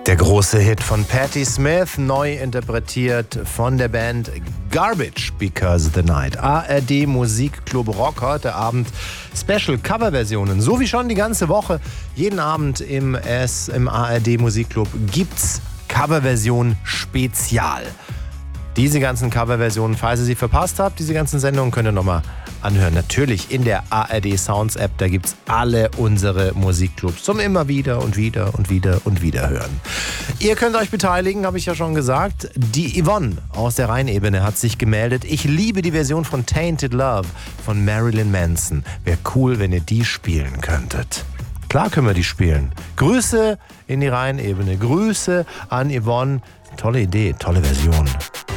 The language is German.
Der große Hit von Patti Smith, neu interpretiert von der Band Garbage Because of the Night. ARD Musikclub Rock heute Abend Special Coverversionen. So wie schon die ganze Woche. Jeden Abend im ARD Musikclub gibt's Coverversion Spezial. Diese ganzen Coverversionen, falls ihr sie verpasst habt, diese ganzen Sendungen könnt ihr nochmal anhören. Natürlich in der ARD Sounds App, da gibt's alle unsere Musikclubs zum immer wieder und wieder und wieder und wieder hören. Ihr könnt euch beteiligen, habe ich ja schon gesagt. Die Yvonne aus der Rheinebene hat sich gemeldet. Ich liebe die Version von Tainted Love von Marilyn Manson. Wäre cool, wenn ihr die spielen könntet. Klar können wir die spielen. Grüße in die Rheinebene. Grüße an Yvonne. Tolle Idee, tolle Version.